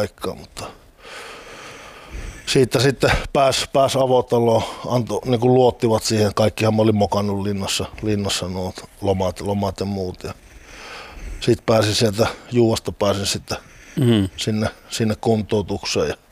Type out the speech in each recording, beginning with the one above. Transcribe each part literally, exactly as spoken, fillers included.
paikkaa, mutta siitä sitten pääsi pääs avotaloon, antoi, niin kuin luottivat siihen. Kaikkihan mä olin mokannut linnassa, linnassa nuo lomat, lomat ja muut. Ja sitten pääsin sieltä Juuasta pääsin sitten mm-hmm. sinne, sinne kuntoutukseen. Ja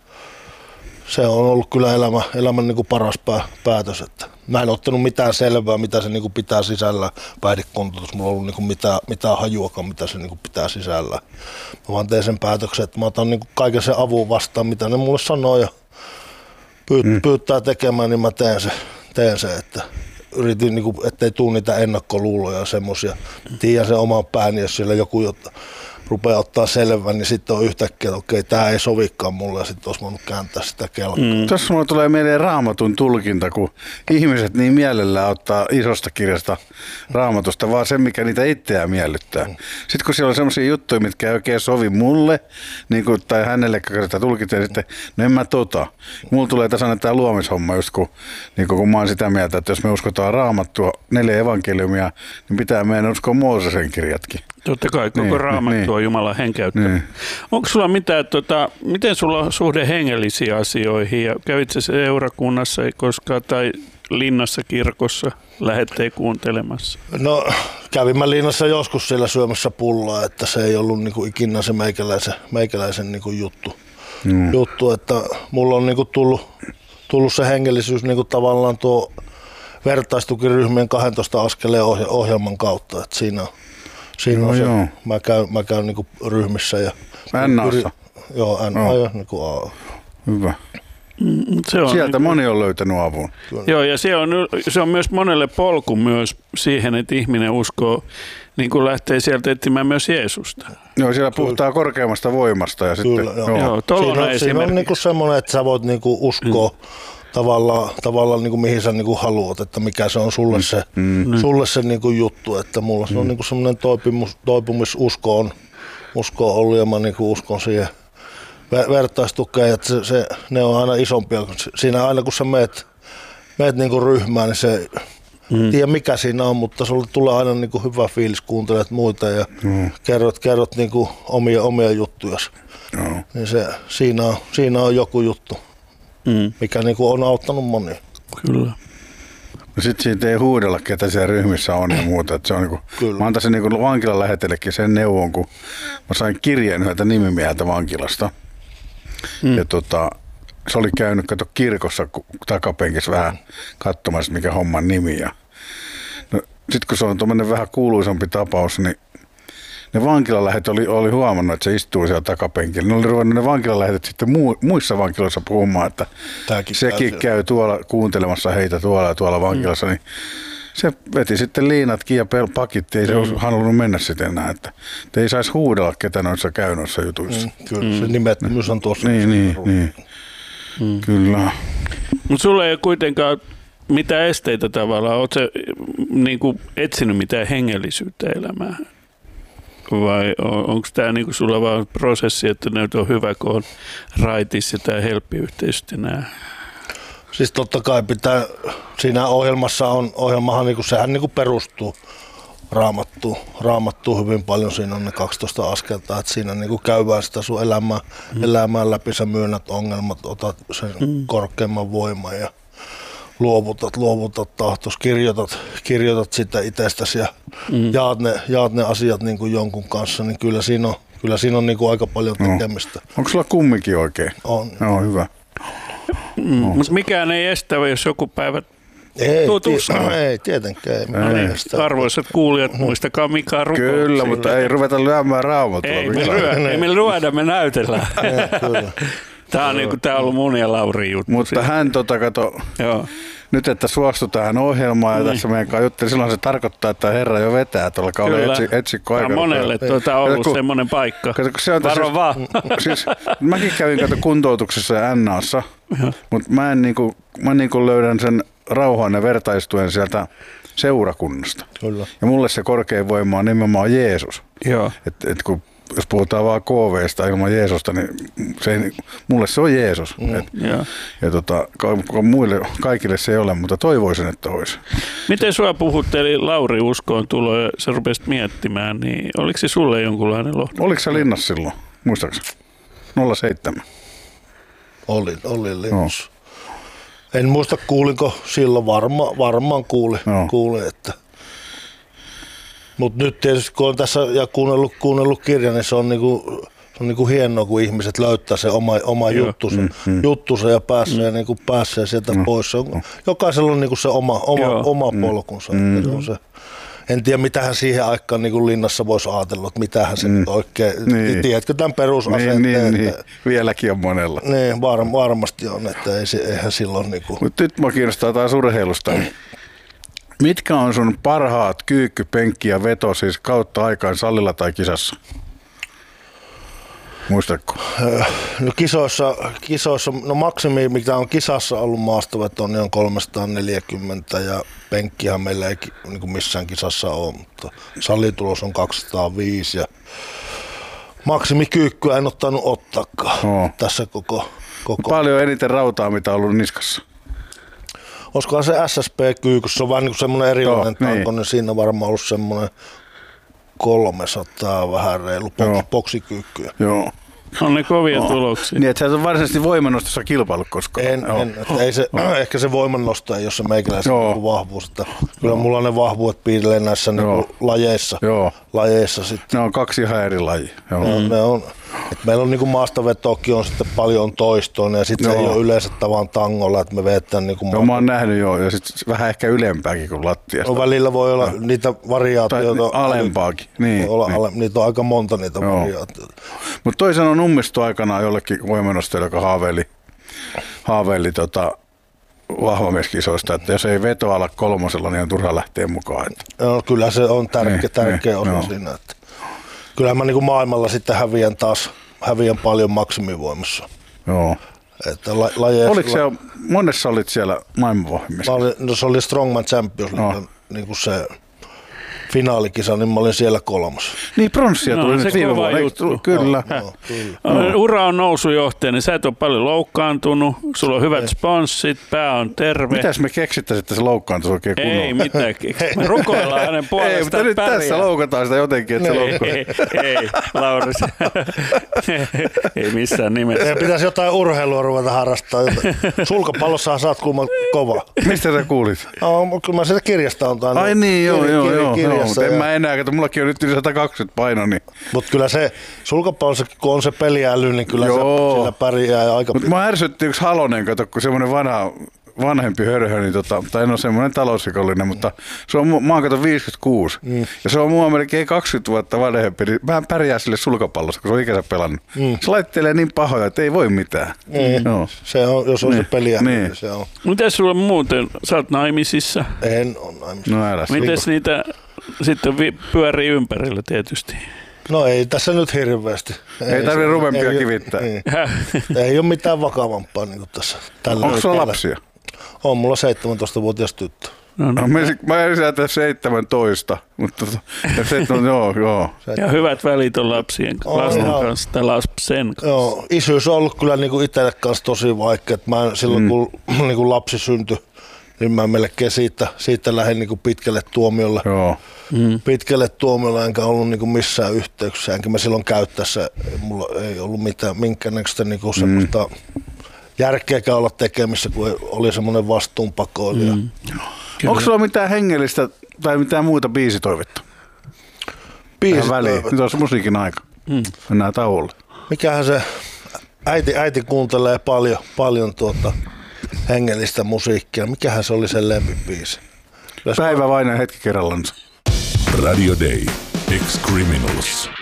se on ollut kyllä elämä, elämän niin kuin paras pää, päätös. Että mä en ottanut mitään selvää, mitä se niin kuin pitää sisällä. Päihdekuntoutus, mulla ei ollut niin kuin mitään, mitään hajuakaan, mitä se niin kuin pitää sisällä. Mä vaan tein sen päätöksen, että mä otan niin kuin kaiken sen avun vastaan, mitä ne mulle sanoo. Ja Pyyt, mm. pyytää tekemään, niin mä teen se, teen se että yritin, niin kuin, ettei tule niitä ennakkoluuloja ja semmoisia. Tiedän sen oman pääni, jos siellä joku jotta rupeaa ottaa selvän, niin sitten on yhtäkkiä, että okei, tämä ei sovikaan mulle ja sitten olisi voinut kääntää sitä kelkkaa. Mm. Tuossa mulle tulee mieleen Raamatun tulkinta, kun ihmiset niin mielellään ottaa isosta kirjasta Raamatusta, vaan se, mikä niitä itseään miellyttää. Mm. Sitten kun siellä on semmoisia juttuja, mitkä ei oikein sovi mulle, niin kuin, tai hänelle, joka sitä tulkitsee, niin sitten, no en mä tota. Mulla tulee tasainen tämä luomishomma, just kun, niin kun mä oon sitä mieltä, että jos me uskotaan Raamattua, neljä evankeliumia, niin pitää meidän uskoa Moosesen kirjatkin. Totta kai, koko niin, Raamattu niin. on Jumalan henkäyttämä. Niin. Onko sulla mitään, tota, miten sulla on suhde hengellisiin asioihin ja kävitsä seurakunnassa koskaan tai linnassa kirkossa lähettei kuuntelemassa? No kävin mä linnassa joskus siellä syömässä pullaa, että se ei ollut niinku ikinä se meikäläisen, meikäläisen niinku juttu. Mm. juttu, että mulla on niinku tullut, tullut se hengellisyys niinku tavallaan tuo vertaistukiryhmien kahdentoista askeleen ohjelman kautta, että siinä on Siinä no, on se, joo. mä käyn, mä käyn niinku ryhmissä ja N A:ssa. Joo, N A ja niinku A. Hyvä. Se on Sieltä niin, moni on löytänyt avun. Kyllä. Joo, ja se on, se on myös monelle polku myös siihen, että ihminen uskoo, niin kuin lähtee sieltä etsimään myös Jeesusta. Joo, siellä puhutaan kyllä. korkeammasta voimasta. Ja kyllä, sitten, joo. joo. Joo, siinä on, siinä on niinku semmoinen, että sä voit niinku uskoa mm. tavallaan, tavallaan niinku mihin sä niinku haluat, että mikä se on sulle se, mm. sulle se niinku juttu. Että mulla se on mm. niinku semmoinen toipumus, toipumisusko on, usko on ollut ja mä niinku uskon siihen vertaistukeen, että se, se, ne on aina isompia. Siinä aina kun sä meet, meet niinku ryhmään, niin se mm. tiedä mikä siinä on, mutta sulle tulee aina niinku hyvä fiilis, kuuntelet muita ja mm. kerrot, kerrot niinku omia, omia juttuja. Mm. Niin se, siinä, on, siinä on joku juttu, mm. mikä niinku on auttanut monia. Kyllä. No sitten siitä ei huudella, ketä siellä ryhmissä on ja muuta. Että se on niinku, mä antaisin niinku vankilan lähetellekin sen neuvon, kun mä sain kirjeen yhdeltä nimimieheltä vankilasta. Mm. Ja tota, se oli käynyt kato kirkossa takapenkissä vähän katsomassa, mikä homman nimi. Ja no, sitten kun se on tuommoinen vähän kuuluisampi tapaus, niin ne vankilalähet oli, oli huomannut, että se istuu siellä takapenkillä. Ne oli ruvennut ne vankilalähetet sitten mu, muissa vankiloissa puhumaan, että Tämäkin sekin käy tuolla kuuntelemassa heitä tuolla ja tuolla vankilassa. Mm. Niin se veti sitten liinatkin ja pakit, ei se mm. halunnut mennä sitten enää. Että ei saisi huudella, ketä noissa käy noissa jutuissa. Mm, kyllä, mm. se nimettömyys on tuossa. Niin, niin, niin. Mm. Kyllä. Mutta sulla ei ole kuitenkaan mitään esteitä tavallaan. Oletko niin kuin etsinyt mitään hengellisyyttä elämään? Vai on, onko tämä niinku sulla vaan prosessi, että nyt on hyvä, kun on raitis ja tämä helppiyhteisö nämä? Siis totta kai pitää, siinä ohjelmassa on, ohjelmahan niinku, sehän niinku perustuu raamattuun, raamattuun hyvin paljon, siinä on ne kaksitoista askelta, että siinä niinku käydään sitä sun elämää, mm. elämää läpi, sä myönnät ongelmat, otat sen mm. korkeamman voiman ja luovutat, luovutat tahtos, kirjoitat, kirjoitat sitä itsestäsi ja mm. jaat, ne, jaat ne asiat niin kuin jonkun kanssa, niin kyllä siinä on, kyllä siinä on niin kuin aika paljon tekemistä. No. Onko sulla kumminkin oikein? On. No, hyvä. Mm, no. Mutta mikään ei estä, jos joku päivä ei, tutustuu. Ei, ei tietenkään. Ei, ei. Ei. Arvoisat kuulijat, muistakaa mikä rukous. Kyllä, mutta ei ruveta lyömään Raamattua. Ei, me lyö, ei me lyödä, me näytellään. Ei, kyllä. Tämä on, niinku, tää on ollut mun ja Laurin juttu. Mutta siitä. Hän tota kato, joo. Nyt että suostui tähän ohjelmaan ja niin. Tässä meidän kanssa jutteli, silloin se tarkoittaa, että Herra jo vetää tuolla kaudella etsi, etsikko aikana. Tämä on monelle tuota ollut kun, semmoinen paikka. Kato, se on Varo siis, vaan. Siis, mäkin kävin kato kuntoutuksessa ja N A:ssa, mutta mä, en niinku, mä niinku löydän sen rauhan ja vertaistuen sieltä seurakunnasta. Kyllä. Ja mulle se korkein voima on nimenomaan Jeesus. Joo. Et, et kun jos puhutaan vaan K V:stä ilman Jeesusta, niin se ei, mulle se on Jeesus. Mm, Et, ja ja tota, muille, kaikille se ei ole, mutta toivoisin, että olisi. Miten sua puhutteli Lauri uskoon tulo ja sä rupesit miettimään, niin oliko se sulle jonkunlainen lohtu? Oliko sä linnassa silloin, muistaakseni? nolla seitsemän. Olin, olin linnossa. No. En muista kuulinko silloin, varma, varmaan kuulin, no. kuulin että. Mutta nyt tietysti kun on tässä ja kuunnellut, kuunnellut kirjan, niin se on niinku, se on niinku hienoa, kun ihmiset löytää se oma, oma juttusa, mm, mm. juttusa ja pääsee, mm. niinku pääsee sieltä mm. pois. Se on, jokaisella on niinku se oma, oma, oma polkunsa. Mm. Se on se. En tiedä, mitähän siihen aikaan niin kuin linnassa voisi ajatella, että mitähän se mm. oikein, niin. Tiedätkö tämän perusasenteen? Niin, niin, niin. Vieläkin on monella. Niin, var, varmasti on, että ei, eihän silloin niin kuin. Mutta nyt mä kiinnostaa taas urheilusta. Mitkä on sun parhaat kyykky, penkki ja veto siis kautta aikaan salilla tai kisassa? Muistatko? No kisoissa, kisoissa, no maksimi, mikä on kisassa ollut maastoveto, niin on kolmesataaneljäkymmentä ja penkkihän meillä ei niin kuin missään kisassa ole, mutta salitulos on kaksisataaviisi ja maksimikyykkyä en ottanut ottaakaan oh. tässä koko, koko. Paljon eniten rautaa, mitä on ollut niskassa? Olisikohan se S S P-kyykyssä, se on vähän niin kuin semmoinen erilainen oh, tanko, niin. niin siinä on varmaan ollut semmoinen kolmesataa vähän reilu boksikyykkyä. Joo. On ne kovia no. tuloksia. Niin, että sä et ole varsinaisesti voimannostossa kilpailu koskaan. En, en ei se, oh. ehkä se voimannosto ei ole se meikäläisen oh. vahvuus. Että kyllä mulla on ne vahvuudet piilee näissä niin lajeissa. Joo. lajeissa sitten. Ne on kaksi ihan eri lajia. No, ne on. Et meillä on niin maastavetokin on sitten paljon toistoinen ja sitten se ei ole yleensä tavan tangolla, että me vedetään niin kuin. No, mä oon nähnyt joo ja sitten vähän ehkä ylempääkin kuin lattiasta. No, välillä voi olla no. niitä variaatioita. Tai alempaakin. Niin, olla, niin. Ale, niitä on aika monta niitä joo. variaatioita. Mutta toi sanoi nummistu aikanaan jollekin voimannostajalle, joka haaveili, haaveili tota, vahvamieskisoista, että jos ei veto ala kolmosella, niin on turha lähteä mukaan. No, kyllä se on tärkeä, niin, tärkeä niin, osa no. siinä. Että. Kyllä mä niin kuin maailmalla sitten häviän taas häviän paljon maksimivoimassa. Joo. Että la, lajeissa, oliko se, monessa olit siellä maailmanvohjimissa? No se oli Strongman Champions League, no. niin kuin se finaalikisa, niin mä olin siellä kolmas. Niin, pronssia tuli no, nyt viime vuonna. Kyllä. No, no, kyllä. No. Ura on nousujohtaja, niin sä et ole paljon loukkaantunut, sulla on hyvät sponssit, pää on terve. Mitäs me keksittäisiin, että se loukkaantuisi oikein kunnolla? Ei mitään keksittäisiin. Me rukoillaan hänen puolestaan. Ei, mutta nyt pärjää. Tässä loukataan sitä jotenkin, että se loukkaa. Ei, ei, Lauris. Ei missään nimessä. Ei pitäisi jotain urheilua ruveta harrastaa. Sulkapallossahan saat kuulemma kova. Mistä sä kuulit? No, kyllä mä sitä kirjasta on tainnut. Ai niin, joo, joo, joo. No, mutta en mä enää, kato, mullakin on nyt yli sata kaksikymmentä paino. Niin. Mutta kyllä se sulkapallossakin, kun on se peliäly, niin kyllä joo. se sillä pärjää aika pitkä. Mutta mä ärsytti yksi Halonen, kato, kun semmoinen vanha, vanhempi hörhö, niin tota, tai en ole semmoinen talousrikollinen, mutta se on, mä oon kato viisikymmentäkuusi. Mm. Ja se on mua melkein kaksikymmentä vuotta vanhempi, niin mä pärjää sille sulkapallossa, kun se on ikänsä pelannut. Mm. Se laittelee niin pahoja, että ei voi mitään. Mm. No. Se on, jos on niin. se peliäly, niin. niin se on. Mitäs sulla muuten? Sä oot naimisissa? En ole naimisissa. No älä. Mites niitä sitten pyörii ympärillä tietysti? No ei tässä nyt hirveästi. Ei, ei tarvitse ruvempia kivittää. Ei, ei ole mitään vakavampaa niin kuin tässä. Onko sulla lapsia? On mulla seitsemäntoistavuotias tyttö. No, no. Mä en säätä seitsemäntoista, mutta seitsemän, joo, joo. Ja hyvät välit on lapsien lasten on, kanssa tai lapsen kanssa. Joo, isyys on ollut kyllä niin kuin itselle kanssa tosi vaikea. Mä silloin mm. kun niin kuin lapsi syntyi, niin mä melkein siitä, siitä lähdin niin kuin pitkälle tuomiolle. Joo. Mm. Pitkälle tuomiolle enkä ollut niin kuin missään yhteyksissä. Enkä mä silloin käyttäessä, mulla ei ollut mitään, minkäännäköistä niin kuin semmoista mm. järkeäkään olla tekemissä, kun oli semmoinen vastuunpakoilija. Mm. Onko sulla mitään hengellistä tai mitään muuta biisitoivetta? Biisitoivetta? Nyt on se musiikin aika. Mm. Mennään tauolle. Mikähän se, äiti, äiti kuuntelee paljon, paljon tuota hengellistä musiikkia. Mikähän se oli sen lempibiisi? Päivä vain hetki kerrallansa. Radio Day. Ex-Criminals.